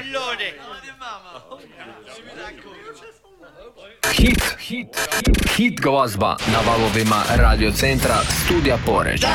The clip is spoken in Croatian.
coglione! Hit glazba na valovima Radio Centra Studija Poreč.